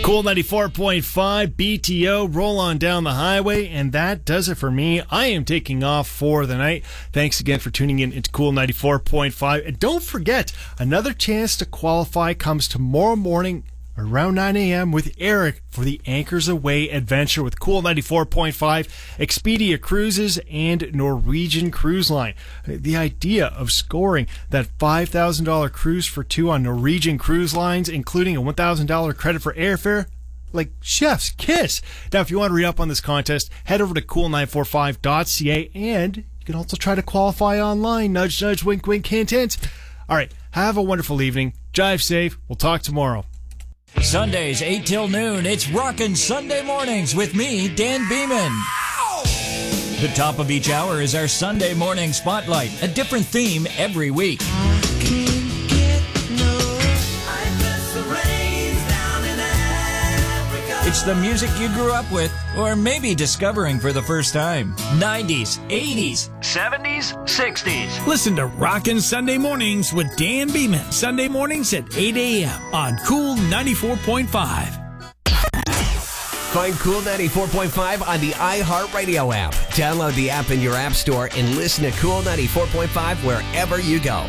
Cool 94.5 BTO, roll on down the highway, and that does it for me. I am taking off for the night. Thanks again for tuning in into Cool 94.5. And don't forget, another chance to qualify comes tomorrow morning around 9 a.m. with Eric for the Anchors Away adventure with Cool 94.5, Expedia Cruises, and Norwegian Cruise Line. The idea of scoring that $5,000 cruise for two on Norwegian Cruise Lines, including a $1,000 credit for airfare, like chef's kiss. Now, if you want to read up on this contest, head over to cool945.ca, and you can also try to qualify online. Nudge, nudge, wink, wink, hint, hint. All right, have a wonderful evening. Drive safe. We'll talk tomorrow. Sundays, 8 till noon, it's Rockin' Sunday Mornings with me, Dan Beeman. The top of each hour is our Sunday Morning Spotlight, a different theme every week. It's the music you grew up with, or maybe discovering for the first time. 90s, 80s, 70s, 60s. Listen to Rockin' Sunday Mornings with Dan Beeman. Sunday mornings at 8 a.m. on Cool 94.5. Find Cool 94.5 on the iHeartRadio app. Download the app in your app store and listen to Cool 94.5 wherever you go.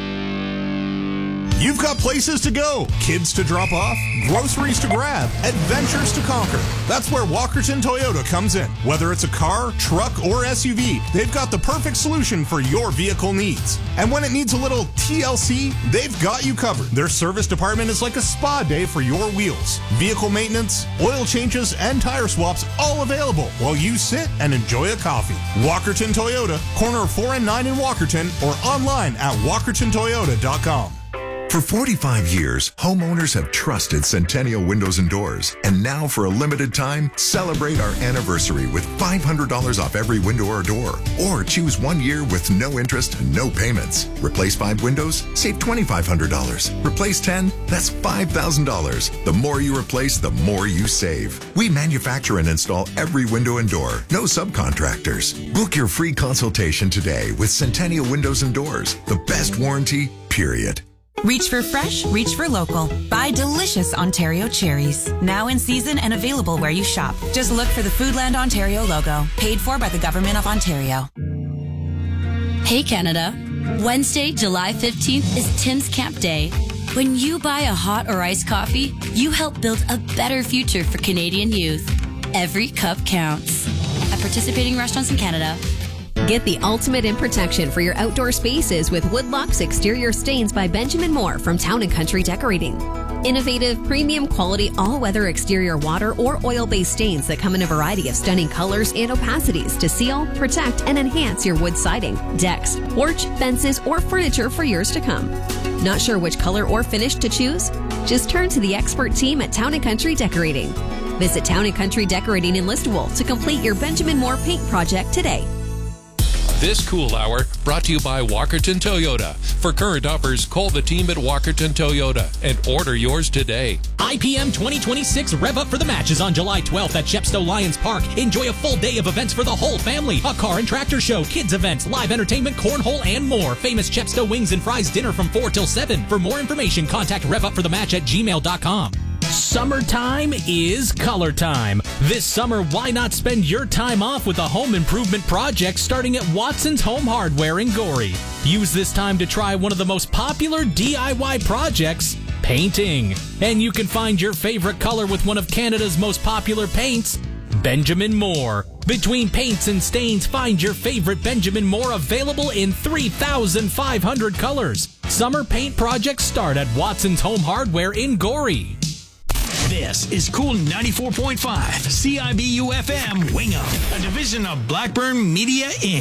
You've got places to go, kids to drop off, groceries to grab, adventures to conquer. That's where Walkerton Toyota comes in. Whether it's a car, truck, or SUV, they've got the perfect solution for your vehicle needs. And when it needs a little TLC, they've got you covered. Their service department is like a spa day for your wheels. Vehicle maintenance, oil changes, and tire swaps all available while you sit and enjoy a coffee. Walkerton Toyota, corner 4 and 9 in Walkerton, or online at walkertontoyota.com. For 45 years, homeowners have trusted Centennial Windows and Doors. And now, for a limited time, celebrate our anniversary with $500 off every window or door. Or choose 1 year with no interest and no payments. Replace 5 windows? Save $2,500. Replace 10? That's $5,000. The more you replace, the more you save. We manufacture and install every window and door. No subcontractors. Book your free consultation today with Centennial Windows and Doors. The best warranty, period. Reach for fresh, reach for local. Buy delicious Ontario cherries. Now in season and available where you shop. Just look for the Foodland Ontario logo. Paid for by the Government of Ontario. Hey Canada. Wednesday, July 15th is Tim's Camp Day. When you buy a hot or iced coffee, you help build a better future for Canadian youth. Every cup counts. At participating restaurants in Canada. Get the ultimate in protection for your outdoor spaces with Woodlock's Exterior Stains by Benjamin Moore from Town & Country Decorating. Innovative, premium quality, all-weather exterior water or oil-based stains that come in a variety of stunning colors and opacities to seal, protect, and enhance your wood siding, decks, porch, fences, or furniture for years to come. Not sure which color or finish to choose? Just turn to the expert team at Town & Country Decorating. Visit Town & Country Decorating in Listowel to complete your Benjamin Moore paint project today. This Cool Hour brought to you by Walkerton Toyota. For current offers, call the team at Walkerton Toyota and order yours today. IPM 2026 Rev Up for the Match is on July 12th at Chepstow Lions Park. Enjoy a full day of events for the whole family. A car and tractor show, kids events, live entertainment, cornhole, and more. Famous Chepstow Wings and Fries dinner from 4 till 7. For more information, contact revupforthematch@gmail.com. Summertime is color time. This summer, why not spend your time off with a home improvement project starting at Watson's Home Hardware in Gorey? Use this time to try one of the most popular DIY projects, painting. And you can find your favorite color with one of Canada's most popular paints, Benjamin Moore. Between paints and stains, find your favorite Benjamin Moore available in 3,500 colors. Summer paint projects start at Watson's Home Hardware in Gorey. This is Cool 94.5, CIBU FM Wing Up, a division of Blackburn Media Inc.